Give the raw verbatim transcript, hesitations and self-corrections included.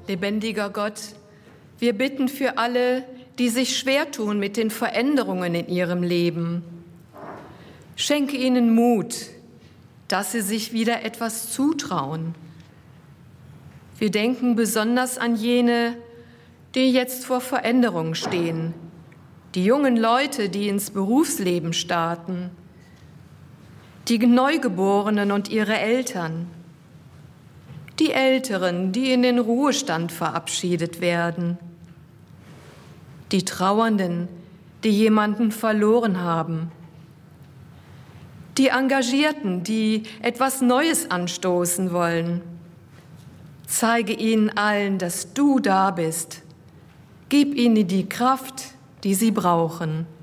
Lebendiger Gott, wir bitten für alle, die sich schwer tun mit den Veränderungen in ihrem Leben. Schenke ihnen Mut, dass sie sich wieder etwas zutrauen. Wir denken besonders an jene, die jetzt vor Veränderungen stehen, die jungen Leute, die ins Berufsleben starten, die Neugeborenen und ihre Eltern, die Älteren, die in den Ruhestand verabschiedet werden, die Trauernden, die jemanden verloren haben, die Engagierten, die etwas Neues anstoßen wollen. Zeige ihnen allen, dass du da bist. Gib ihnen die Kraft, die sie brauchen.